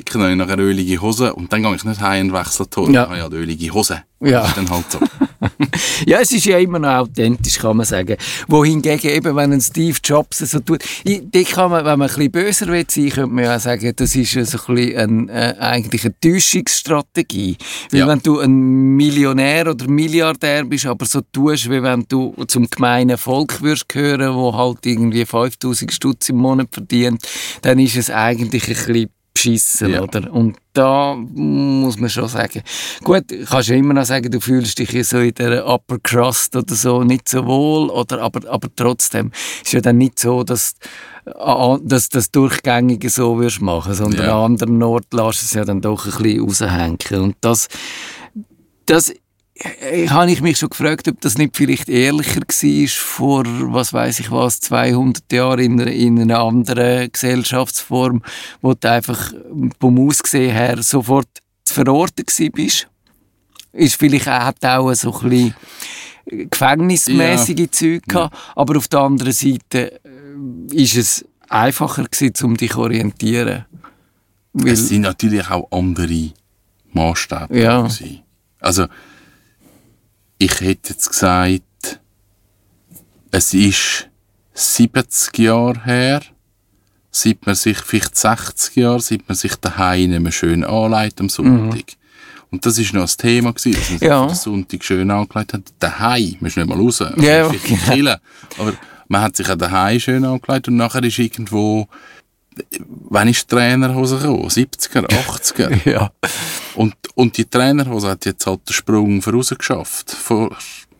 Jacke, dann habe ich nachher ölige Hose und dann gehe ich nicht heim und wechsle die Hose. Dann habe ich halt ölige Hose. Ja. Das ist dann halt so. Ja, es ist ja immer noch authentisch, kann man sagen. Wohingegen eben, wenn ein Steve Jobs so tut, die kann man, wenn man ein bisschen böser will sein, könnte man ja auch sagen, das ist so ein bisschen eigentlich eine Täuschungsstrategie. Weil wenn du ein Millionär oder Milliardär bist, aber so tust, wie wenn du zum gemeinen Volk würdest gehören, wo halt irgendwie 5'000 Stutz im Monat verdient, dann ist es eigentlich ein bisschen beschissen, oder? Und da muss man schon sagen, gut, kannst du immer noch sagen, du fühlst dich so in der Upper Crust oder so nicht so wohl, oder, aber trotzdem ist ja dann nicht so, dass das Durchgängige so wirst machen, sondern an anderen Orten lässt es ja dann doch ein bisschen raushängen. Und das habe ich mich schon gefragt, ob das nicht vielleicht ehrlicher war vor, was weiß ich was, 200 Jahren in einer anderen Gesellschaftsform, wo du einfach vom Aussehen her sofort zu verorten bist. Ist vielleicht hat auch so ein bisschen gefängnismäßige Züge gehabt, aber auf der anderen Seite ist es einfacher gewesen, um dich zu orientieren. Es sind natürlich auch andere Maßstäbe gewesen. Also ich hätte jetzt gesagt, es ist 70 Jahre her, seit man sich, vielleicht 60 Jahre, seit man sich daheim nicht mehr schön anlegt am Sonntag. Und das war noch das Thema, dass man sich am Sonntag schön angelegt hat. Daheim, man ist nicht mal raus, aber man hat sich auch daheim schön angelegt und nachher ist irgendwo, wann ist die Trainerhose gekommen? 70er, 80er? Ja. Und die Trainerhose hat jetzt halt den Sprung vorausgeschafft. Vor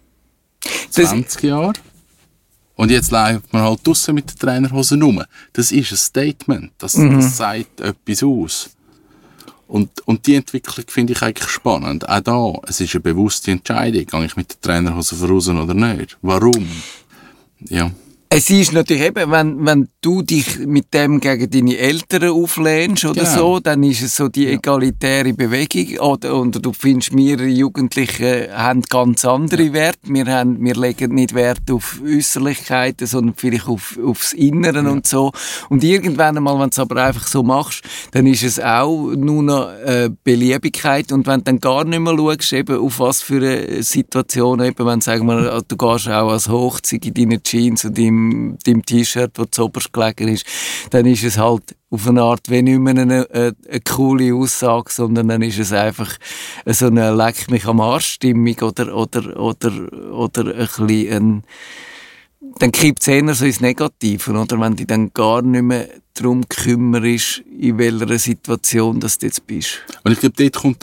20 Jahren. Und jetzt läuft man halt draussen mit der Trainerhose rum. Das ist ein Statement. Das sagt etwas aus. Und die Entwicklung finde ich eigentlich spannend. Auch da, es ist eine bewusste Entscheidung. Gehe ich mit der Trainerhose voraus oder nicht? Warum? Ja. Es ist natürlich eben, wenn du dich mit dem gegen deine Eltern auflehnst oder so, dann ist es so die egalitäre Bewegung. Oder du findest, wir Jugendlichen haben ganz andere Werte. Wir legen nicht Wert auf Äußerlichkeiten, sondern vielleicht aufs Innere und so. Und irgendwann einmal, wenn du es aber einfach so machst, dann ist es auch nur noch Beliebigkeit. Und wenn du dann gar nicht mehr schaust, eben auf was für eine Situation, eben wenn, sagen wir, du gehst auch als Hochzeug in deinen Jeans und deinem T-Shirt, das zuoberst gelegen ist, dann ist es halt auf eine Art wie nicht mehr eine coole Aussage, sondern dann ist es einfach so eine Leck mich am Arsch-Stimmung oder ein bisschen dann kippt es eher so ins Negative, oder? Wenn du dann gar nicht mehr darum kümmerst, in welcher Situation das du jetzt bist. Und ich glaube, dort kommt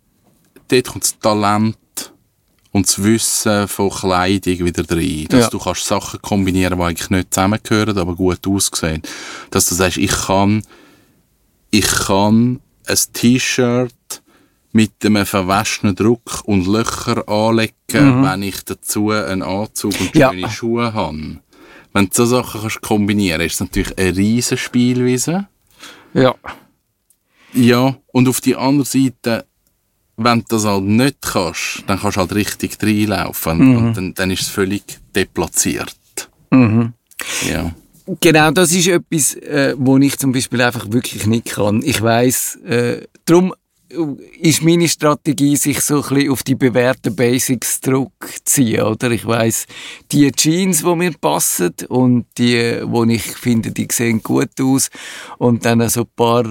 das Talent und das Wissen von Kleidung wieder rein. Dass du kannst Sachen kombinieren, die eigentlich nicht zusammengehören, aber gut aussehen. Dass du sagst, ich kann ein T-Shirt mit einem verwaschenen Druck und Löcher anlegen, wenn ich dazu einen Anzug und schöne Schuhe habe. Wenn du so Sachen kannst kombinieren, ist es natürlich eine riesen Spielwiese. Ja. Ja, und auf die andere Seite, wenn du das halt nicht kannst, dann kannst du halt richtig reinlaufen. Und dann ist es völlig deplatziert. Ja. Genau, das ist etwas, wo ich zum Beispiel einfach wirklich nicht kann. Ich weiss, darum ist meine Strategie, sich so ein bisschen auf die bewährten Basics zurückzuziehen, oder? Ich weiss, die Jeans, die mir passen und die, wo ich finde, die sehen gut aus und dann so ein paar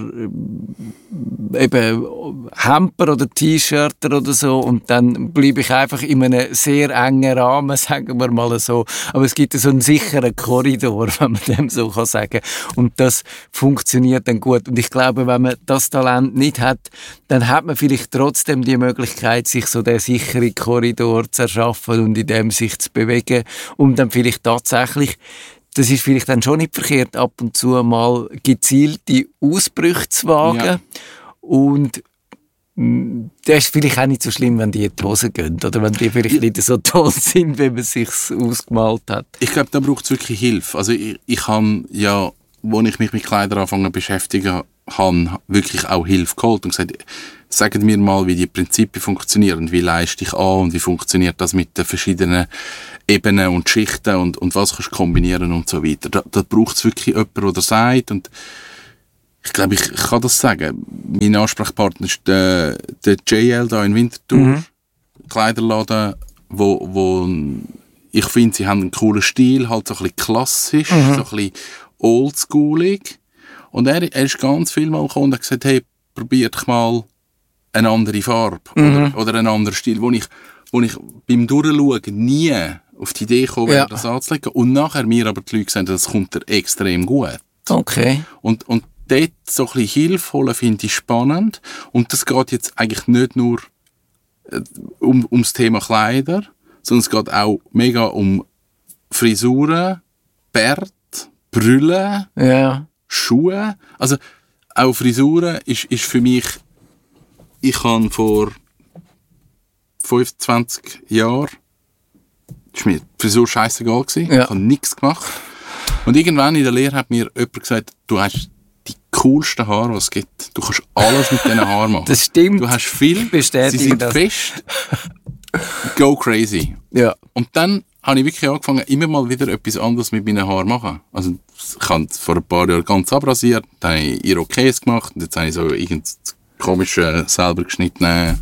eben Hemper oder T-Shirts oder so und dann bleibe ich einfach in einem sehr engen Rahmen, sagen wir mal so. Aber es gibt so einen sicheren Korridor, wenn man dem so kann sagen. Und das funktioniert dann gut. Und ich glaube, wenn man das Talent nicht hat, dann hat man vielleicht trotzdem die Möglichkeit, sich so den sicheren Korridor zu erschaffen und in dem sich zu bewegen, um dann vielleicht tatsächlich, das ist vielleicht dann schon nicht verkehrt, ab und zu mal gezielte Ausbrüche zu wagen. Ja. Und das ist vielleicht auch nicht so schlimm, wenn die in die Hose gehen oder wenn die vielleicht nicht so toll sind, wie man es sich ausgemalt hat. Ich glaube, da braucht es wirklich Hilfe. Also ich habe ja, als ich mich mit Kleidern angefangen zu beschäftigen habe, wirklich auch Hilfe geholt und gesagt, sagt mir mal, wie die Prinzipien funktionieren, wie leiste ich an und wie funktioniert das mit den verschiedenen Ebenen und Schichten und was kannst du kombinieren und so weiter. Da braucht es wirklich jemanden, der das sagt und ich glaube, ich kann das sagen. Mein Ansprechpartner ist der JL da in Winterthur. Kleiderladen, wo ich finde, sie haben einen coolen Stil, halt so ein bisschen klassisch, so ein bisschen oldschoolig. Und er ist ganz viel mal gekommen und hat gesagt, hey, probiert mal eine andere Farbe oder einen anderen Stil, wo ich beim Durchschauen nie auf die Idee gekommen wäre, das anzulegen. Und nachher mir aber die Leute gesagt, das kommt dir extrem gut. Okay. Und dort so ein bisschen Hilfe holen, finde ich spannend. Und das geht jetzt eigentlich nicht nur ums Thema Kleider, sondern es geht auch mega um Frisuren, Bart, Brüllen, Schuhe. Also auch Frisuren ist für mich, ich habe vor 25 Jahren, ist mir die Frisur scheissegal gewesen, ich habe nichts gemacht. Und irgendwann in der Lehre hat mir jemand gesagt, du hast die coolsten Haare, was es gibt. Du kannst alles mit diesen Haaren machen. Das stimmt. Du hast viel, sie sind fest. Go crazy. Ja. Und dann habe ich wirklich angefangen, immer mal wieder etwas anderes mit meinen Haaren zu machen. Also ich habe vor ein paar Jahren ganz abrasiert, dann habe ich Irokes gemacht und jetzt habe ich so irgendeinen komischen, selber geschnittenen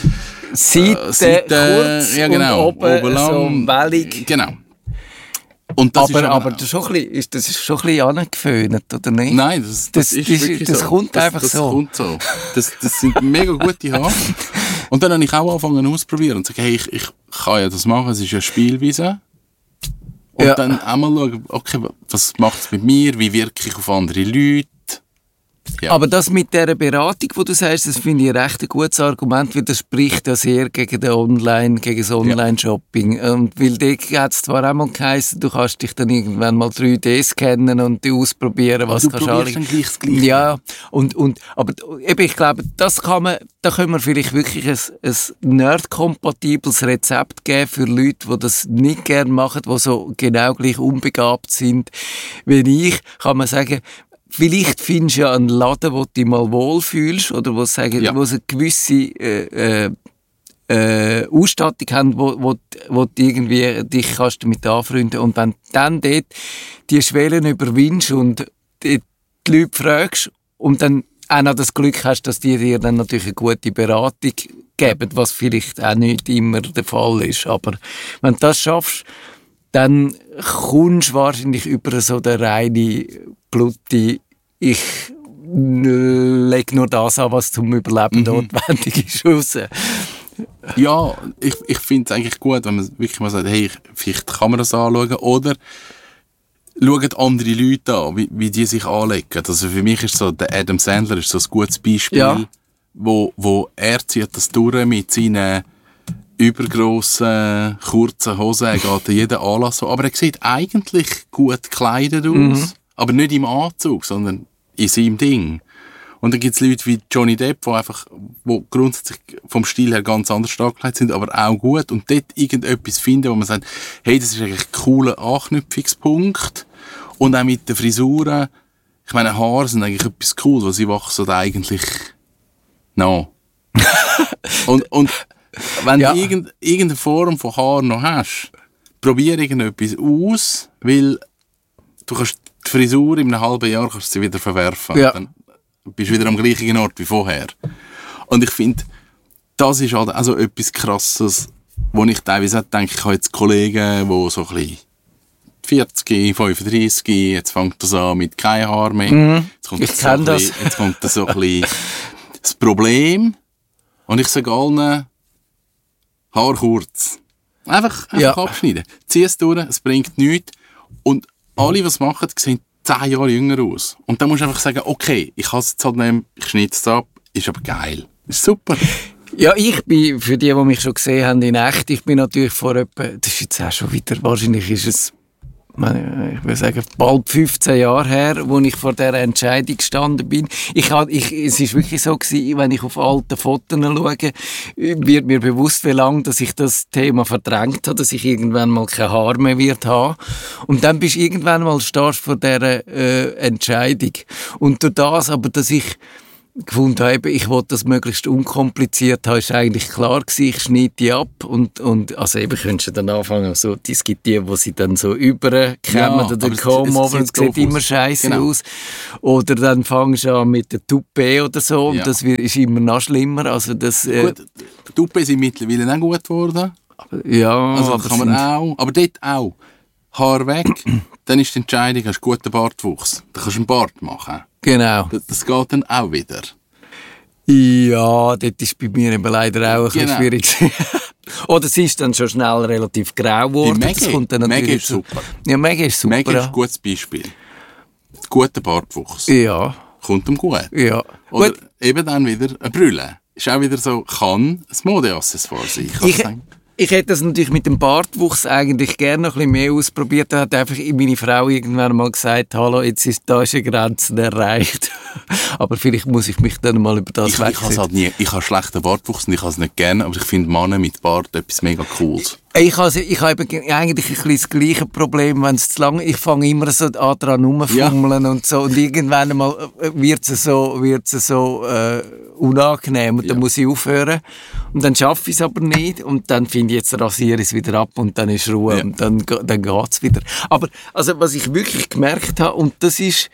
Seite kurz ja, genau, und oben so wellig. Genau. Und das aber das ist schon ein bisschen angeföhnt, oder nicht? Nein, das ist wirklich das so. Kommt einfach das so. Kommt so. Das sind mega gute Haare. Und dann habe ich auch angefangen auszuprobieren und zu sagen, hey, ich kann ja das machen, es ist ja Spielwiese. Und dann auch mal schauen, okay, was macht es mit mir, wie wirke ich auf andere Leute. Ja. Aber das mit dieser Beratung, wo du sagst, das finde ich recht ein gutes Argument, weil das spricht ja sehr gegen das Online-Shopping. Und weil da hat es zwar auch mal geheißen, du kannst dich dann irgendwann mal 3D scannen und die ausprobieren, was kannst du probierst dann gleich das Gleiche. Ja, aber eben, ich glaube, da können wir vielleicht wirklich ein nerd-kompatibles Rezept geben für Leute, die das nicht gerne machen, die so genau gleich unbegabt sind wie ich, kann man sagen, vielleicht findest du ja einen Laden, wo du dich mal wohlfühlst oder wo sie eine gewisse Ausstattung haben, wo du irgendwie dich kannst damit anfreunden. Und wenn du dann dort die Schwellen überwindest und die Leute fragst und dann auch noch das Glück hast, dass die dir dann natürlich eine gute Beratung geben, was vielleicht auch nicht immer der Fall ist. Aber wenn du das schaffst, dann kommst du wahrscheinlich über so den reinen Blutti, ich lege nur das an, was zum Überleben notwendig ist, raus. Ja, ich finde es eigentlich gut, wenn man wirklich mal sagt, hey, vielleicht kann man das anschauen. Oder schauen andere Leute an, wie die sich anlegen. Also für mich ist so, der Adam Sandler ist so ein gutes Beispiel, wo er zieht das durch mit seinen übergrossen, kurzen Hosen. Er geht an jeden Anlass so. Aber er sieht eigentlich gut gekleidet aus. Aber nicht im Anzug, sondern in seinem Ding. Und dann gibt es Leute wie Johnny Depp, die grundsätzlich vom Stil her ganz anders dargelegt sind, aber auch gut. Und dort irgendetwas finden, wo man sagt, hey, das ist eigentlich ein cooler Anknüpfungspunkt. Und auch mit den Frisuren. Ich meine, Haare sind eigentlich etwas cool, weil sie wachsen eigentlich noch. und wenn du irgendeine Form von Haar noch hast, probier irgendetwas aus, weil du kannst die Frisur in einem halben Jahr kannst du sie wieder verwerfen. Ja. Dann bist du wieder am gleichen Ort wie vorher. Und ich finde, das ist halt also etwas Krasses, wo ich teilweise denke, ich habe jetzt Kollegen, die so ein bisschen 40, 35, jetzt fängt das an mit kein Haar mehr. Jetzt kommt das so ein bisschen das Problem. Und ich sage allen, Haar kurz. Einfach abschneiden. Zieh es durch, es bringt nichts. Und alle, die es machen, sehen 10 Jahre jünger aus. Und dann musst du einfach sagen, okay, ich kann es jetzt halt nehmen, ich schneide es ab, ist aber geil. Ist super. Ja, ich bin, für die mich schon gesehen haben in echt, ich bin natürlich vor etwa, das ist jetzt auch schon wieder, wahrscheinlich ist es, ich würde sagen, bald 15 Jahre her, wo ich vor dieser Entscheidung gestanden bin. Es ist wirklich so gewesen, wenn ich auf alte Fotos schaue, wird mir bewusst, wie lange dass ich das Thema verdrängt habe, dass ich irgendwann mal kein Haar mehr wird haben. Und dann bist du irgendwann mal stehst vor dieser Entscheidung. Und durch das, aber dass ich gefunden habe, ich wollte das möglichst unkompliziert haben, ist eigentlich klar gewesen, ich schneide die ab und also eben könntest du dann anfangen, so, es gibt die, wo sie dann so überkommen oder kommen, aber es sieht immer scheiße aus. Oder dann fangst du an mit der Toupet oder so und das ist immer noch schlimmer. Also das, gut, Toupet sind mittlerweile auch gut geworden. Ja. Also kann man auch, aber dort auch. Haar weg, dann ist die Entscheidung, hast du guten Bartwuchs. Dann kannst du einen Bart machen. Genau. Das geht dann auch wieder. Ja, das ist bei mir eben leider auch ein bisschen schwierig. Oder es ist dann schon schnell relativ grau geworden. Maggie ist super. Ja, Maggie ist super. Maggie ist ein gutes Beispiel. Guter Bartwuchs. Ja. Kommt ihm gut. Ja. Oder gut. Eben dann wieder eine Brille. Ist auch wieder so, kann ein Modeaccessoire sein. Ich hätte das natürlich mit dem Bartwuchs eigentlich gerne noch ein bisschen mehr ausprobiert. Da hat einfach meine Frau irgendwann mal gesagt, hallo, jetzt ist da eine Grenze erreicht. Aber vielleicht muss ich mich dann mal über das wechseln. Halt nie. Ich habe schlechten Bartwuchs und ich habe es nicht gerne, aber ich finde Männer mit Bart etwas mega Cooles. Ich habe eigentlich ein bisschen das gleiche Problem, wenn es zu lang ist. Ich fange immer so dran rumfummeln und so. Und irgendwann mal wird es so unangenehm. Und dann muss ich aufhören. Und dann schaffe ich es aber nicht. Und dann finde ich, jetzt rasiere ich es wieder ab und dann ist Ruhe. Ja. Und dann geht es wieder. Aber also, was ich wirklich gemerkt habe, und das ist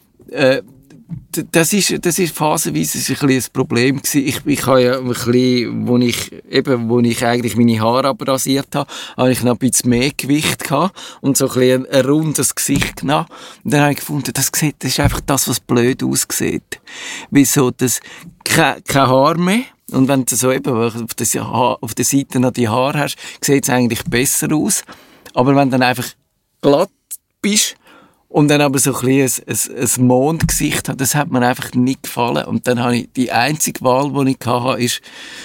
phasenweise ein bisschen ein Problem gewesen. Ich habe ja ein bisschen, wo ich eigentlich meine Haare abrasiert habe ich noch ein bisschen mehr Gewicht gehabt und so ein bisschen ein rundes Gesicht genommen. Und dann habe ich gefunden, das ist einfach das, was blöd aussieht. Wieso, das kein Haar mehr. Und wenn du so eben auf der Seite noch die Haare hast, sieht es eigentlich besser aus. Aber wenn du dann einfach glatt bist, und dann aber so ein bisschen ein Mondgesicht hat, das hat mir einfach nicht gefallen. Und dann habe ich, die einzige Wahl, die ich hatte, ist,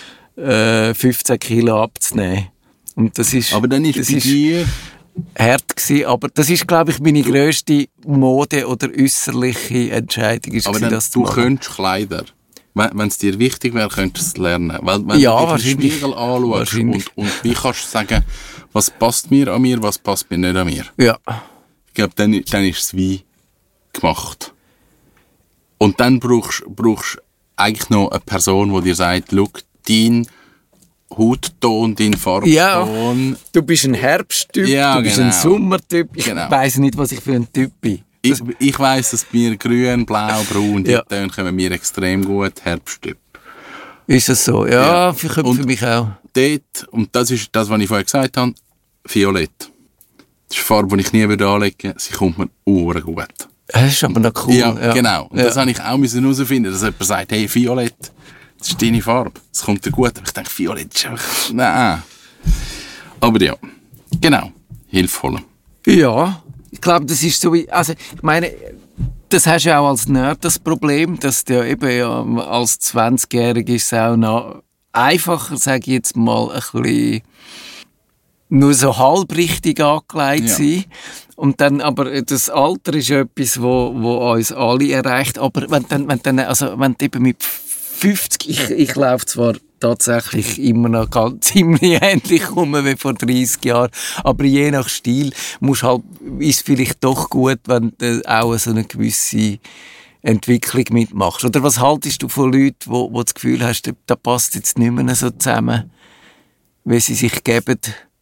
15 Kilo abzunehmen. Und das ist, aber dann ist bei dir hart gewesen. Aber das ist, glaube ich, meine grösste Mode- oder äußerliche Entscheidung. Aber dann, du könntest Kleider. Wenn es dir wichtig wäre, könntest du es lernen. Weil, wenn ja, du den Spiegel anschaust und wie kannst du sagen, was passt mir an mir, was passt mir nicht an mir. Ja. Ich glaube, dann ist es wie gemacht. Und dann brauchst du eigentlich noch eine Person, die dir sagt, schau, dein Hautton, dein Farbton. Ja, du bist ein Herbsttyp, du bist ein Sommertyp. Ich weiss nicht, was ich für ein Typ bin. Ich weiss, dass mir grün, blau, braun, die Töne kommen mir extrem gut. Herbsttyp. Ist das so? Ja, für mich auch. Dort, und das ist das, was ich vorher gesagt habe, Violett. Das ist eine Farbe, die ich nie anlegen würde. Sie kommt mir gut. Das ist aber noch cool. Ja, genau. Und das habe ich auch herausfinden, dass jemand sagt, hey, Violett, das ist deine Farbe. Das kommt dir gut. Aber ich denke, Violett ist einfach... Nein. Aber ja, genau. Hilfvoll. Ja, ich glaube, das ist so wie... Also, ich meine, das hast du ja auch als Nerd das Problem, dass du ja eben als 20-Jähriger ist es auch noch einfacher, sage ich jetzt mal, ein bisschen... nur so halbrichtig angelegt sein. Und dann, aber das Alter ist etwas, wo uns alle erreicht. Aber wenn du eben mit 50, ich laufe zwar tatsächlich immer noch ziemlich ähnlich rum wie vor 30 Jahren, aber je nach Stil ist vielleicht doch gut, wenn du auch so eine gewisse Entwicklung mitmachst. Oder was haltest du von Leuten, wo du das Gefühl hast, da passt jetzt nicht mehr so zusammen, wie sie sich geben?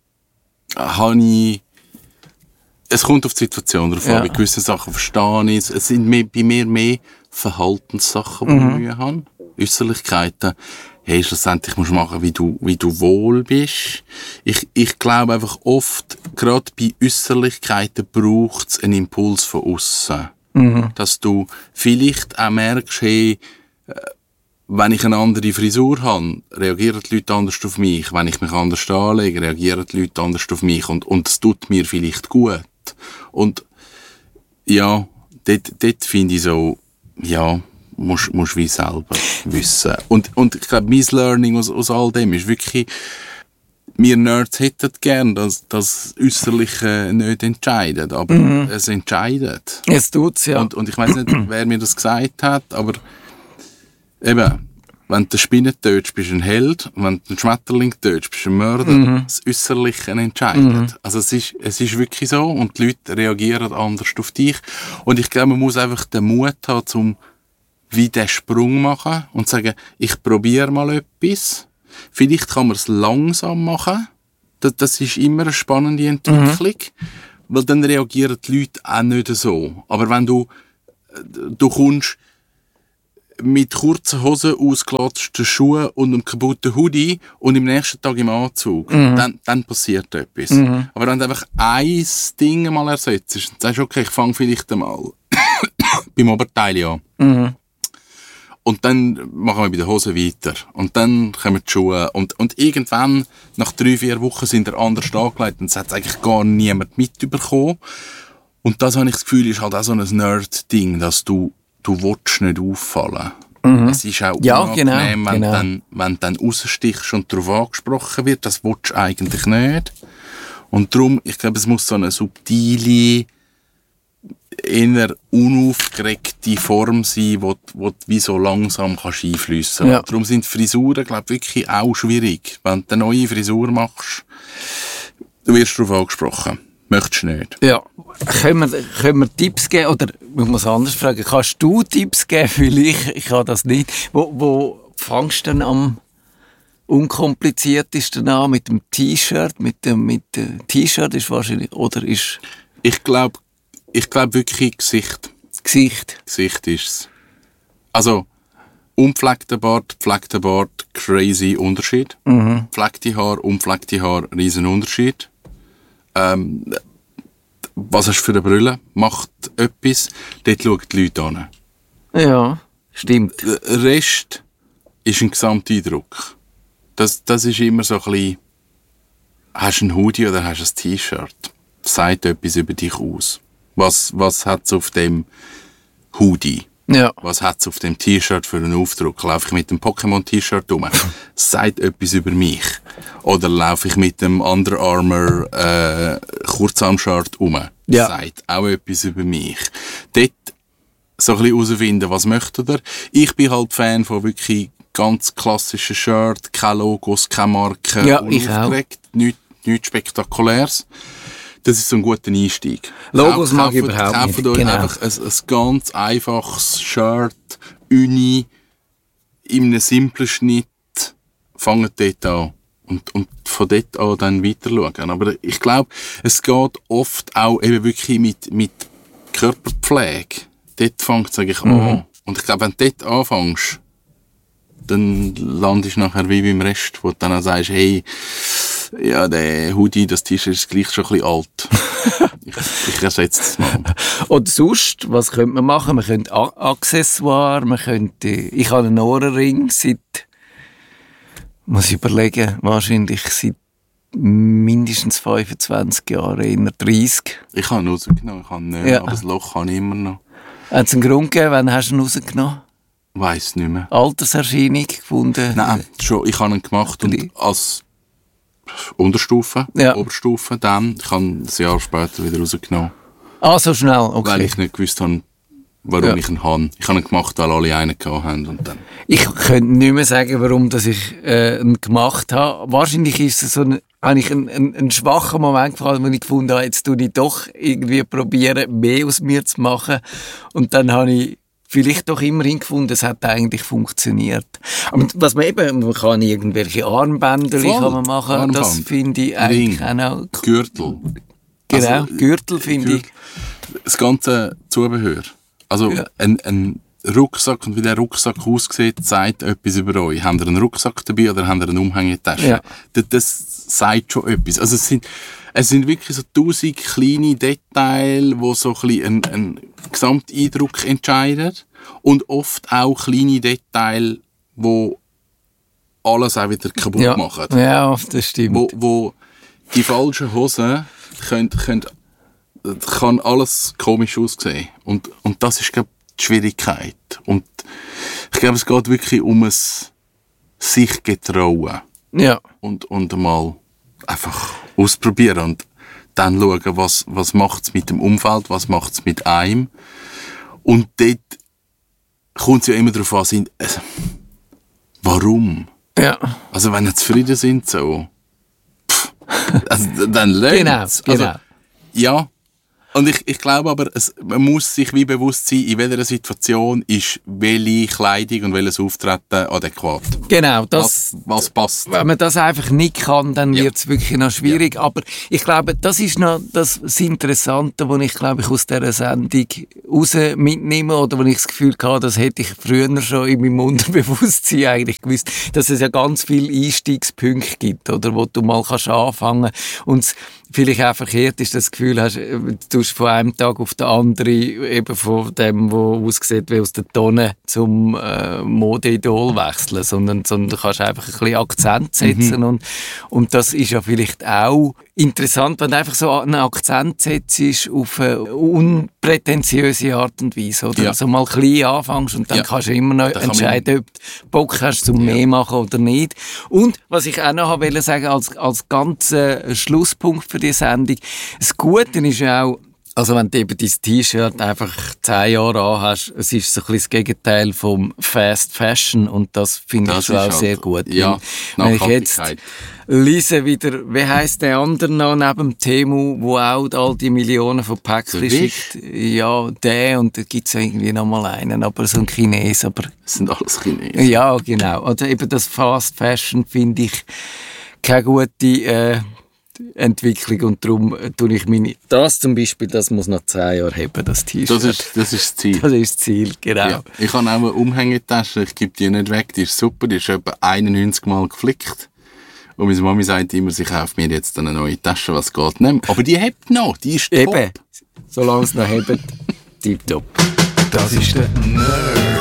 Es kommt auf die Situation drauf an. Bei gewissen Sachen verstehe ich es. Es sind bei mir mehr Verhaltenssachen, die ich Mühe habe. Äußerlichkeiten. Hey, schlussendlich musst du machen, wie du wohl bist. Ich glaube einfach oft, gerade bei Äußerlichkeiten braucht es einen Impuls von außen. Dass du vielleicht auch merkst, hey, wenn ich eine andere Frisur habe, reagieren die Leute anders auf mich. Wenn ich mich anders anlege, reagieren die Leute anders auf mich. Und das tut mir vielleicht gut. Und ja, dort finde ich so, ja, musst wie selber wissen. Und ich glaube, mein Learning aus all dem ist wirklich, wir Nerds hätten gern, dass das Äußerliche nicht entscheidet. Aber es entscheidet. Es tut's, ja. Und ich weiss nicht, wer mir das gesagt hat, aber eben, wenn du eine Spinne tötest, bist du ein Held. Wenn du einen Schmetterling tötest, bist du ein Mörder. Das Äußerliche entscheidet. Also es ist wirklich so und die Leute reagieren anders auf dich. Und ich glaube, man muss einfach den Mut haben, um wie den Sprung machen und sagen, ich probiere mal etwas. Vielleicht kann man es langsam machen. Das ist immer eine spannende Entwicklung. Weil dann reagieren die Leute auch nicht so. Aber wenn du kommst mit kurzen Hosen, ausgelatschten Schuhen und einem kaputten Hoodie und im nächsten Tag im Anzug, dann passiert etwas. Aber wenn du einfach ein Ding mal ersetzt und sagst, okay, ich fange vielleicht einmal beim Oberteil an. Und dann machen wir bei den Hosen weiter. Und dann kommen die Schuhe. Und irgendwann, nach 3-4 Wochen, sind wir anders angelegt. Und es hat eigentlich gar niemand mitbekommen. Und das, habe ich das Gefühl, ist halt auch so ein Nerd-Ding, dass du willst nicht auffallen. Es ist auch unangenehm, wenn dann rausstichst und darauf angesprochen wird. Das willst du eigentlich nicht. Und darum, ich glaube, es muss so eine subtile, eher unaufgeregte Form sein, wo du wie so langsam kannst einfliessen kannst. Ja. Darum sind Frisuren, glaube ich, wirklich auch schwierig. Wenn du eine neue Frisur machst, du wirst darauf angesprochen. Möchtest du nicht. Ja. Können wir Tipps geben? Oder, ich muss anders fragen, kannst du Tipps geben? Weil ich kann das nicht. Wo fängst du denn am unkompliziertesten an? Mit dem T-Shirt? Mit dem T-Shirt ist wahrscheinlich, oder ist... Ich glaube wirklich Gesicht. Gesicht ist's. Also, unpflegter Bart, pflegter Bart, crazy Unterschied. Pflegte Haar, unpflegte Haar, riesen Unterschied. Was hast du für eine Brille? Macht etwas, dort schauen die Leute an. Ja, stimmt. Der Rest ist ein Gesamteindruck. Das ist immer so ein bisschen, hast du einen Hoodie oder hast du ein T-Shirt? Das sagt etwas über dich aus. Was hat es auf dem Hoodie? Ja. Was hat es auf dem T-Shirt für einen Aufdruck? Laufe ich mit dem Pokémon-T-Shirt rum? Das sagt etwas über mich. Oder laufe ich mit dem Under Armour Kurzarm-Shirt rum? Das sagt auch etwas über mich. Dort so ein bisschen herausfinden, was möchte er. Ich bin halt Fan von wirklich ganz klassischen Shirt, keine Logos, keine Marken, ja, unaufgeregt, nichts Spektakuläres. Das ist so ein guter Einstieg. Logos mag ich überhaupt nicht. Kauft euch einfach ein ganz einfaches Shirt, Uni, in einem simplen Schnitt, fangt dort an. Und von dort an dann weiter schauen. Aber ich glaube, es geht oft auch eben wirklich mit Körperpflege. Dort fängt es eigentlich an. Und ich glaube, wenn du dort anfängst, dann landest du nachher wie beim Rest, wo du dann auch sagst, hey, ja, der Hoodie, das T-Shirt ist gleich schon ein bisschen alt. ich ersetze das mal. Oder sonst, was könnte man machen? Man könnte Accessoire, ich habe einen Ohrenring muss ich überlegen, wahrscheinlich seit mindestens 25 Jahren, eher 30. Ich habe ihn rausgenommen, ich habe ihn nicht mehr, aber das Loch habe ich immer noch. Hat es einen Grund gegeben, wann hast du ihn rausgenommen? Weiss nicht mehr. Alterserscheinung gefunden? Nein, schon, ich habe ihn gemacht und als Unterstufe, Oberstufe dann. Ich habe ihn ein Jahr später wieder rausgenommen. Ah, so schnell, okay. Weil ich nicht gewusst habe, warum ich ihn habe. Ich habe ihn gemacht, weil alle einen hatten. Und dann. Ich könnte nicht mehr sagen, warum dass ich ihn gemacht habe. Wahrscheinlich ist es so ein schwacher Moment gefallen, wo ich gefunden habe, jetzt tue ich doch irgendwie probieren, mehr aus mir zu machen. Und dann habe ich vielleicht doch immerhin gefunden, es hat eigentlich funktioniert. Aber was man kann irgendwelche Armbänder kann man machen, Armband. Das finde ich eigentlich auch noch cool. Gürtel. Genau, also, Gürtel finde ich. Das ganze Zubehör. Also ein Rucksack und wie der Rucksack aussieht, sagt etwas über euch. Habt ihr einen Rucksack dabei oder habt ihr eine Umhängetasche? Ja. Das sagt schon etwas. Also es sind wirklich so 1000 kleine Details, die so ein bisschen einen Gesamteindruck entscheiden. Und oft auch kleine Details, die alles auch wieder kaputt machen. Ja, das stimmt. Wo die falschen Hosen kann alles komisch aussehen. Und das ist, glaube ich, die Schwierigkeit. Und ich glaube, es geht wirklich um ein sich getrauen. Ja. Und mal einfach ausprobieren und dann schauen, was macht es mit dem Umfeld, was macht es mit einem. Und dort kommt es ja immer darauf an, warum? Ja. Also wenn sie zufrieden sind, so, also, dann lernt es. Genau. Also, ja. Und ich glaube aber, man muss sich wie bewusst sein, in welcher Situation ist welche Kleidung und welches Auftreten adäquat. Genau, was passt. Wenn man das einfach nicht kann, dann wird es wirklich noch schwierig. Ja. Aber ich glaube, das ist noch das Interessante, was ich, glaube ich, aus dieser Sendung raus mitnehme oder wo ich das Gefühl hatte, das hätte ich früher schon in meinem Unterbewusstsein eigentlich gewusst, dass es ja ganz viele Einstiegspunkte gibt, oder, wo du mal kannst anfangen und vielleicht auch verkehrt ist, das Gefühl hast, du tust von einem Tag auf den anderen eben von dem, wo aussieht wie aus der Tonne zum Modeidol wechseln, sondern du kannst einfach ein bisschen Akzent setzen und das ist ja vielleicht auch interessant, wenn du einfach so einen Akzent setzt auf eine unprätentiöse Art und Weise, oder? Also mal klein anfängst und dann kannst du immer noch entscheiden, ob du Bock hast zum mehr machen oder nicht. Und was ich auch noch wollte sagen, als ganz Schlusspunkt für die Sendung, das Gute ist ja auch, also wenn du eben dein T-Shirt einfach 10 Jahre anhast, es ist so ein bisschen das Gegenteil vom Fast Fashion und das finde ich schon auch sehr gut. Ja, wenn ich jetzt lese wieder, wie heisst der andere noch neben dem Temu, wo auch all die Millionen von Päckchen schickt? Ja, der und da gibt es irgendwie noch mal einen, aber so ein Chines. Aber das sind alles Chinesen. Ja, genau. Oder eben das Fast Fashion finde ich keine gute Entwicklung und darum tue ich das zum Beispiel, das muss noch 10 Jahre haben, das T-Shirt. Das ist das Ziel. Das ist das Ziel, genau. Ja. Ich habe auch eine Umhängetasche, ich gebe die nicht weg, die ist super, die ist etwa 91 Mal geflickt. Und meine Mami sagt immer, sie kauft mir jetzt eine neue Tasche, was geht nicht. Aber die hebt noch, die ist top. Eben, solange es noch hebt, tipptopp. Das ist der Nerd.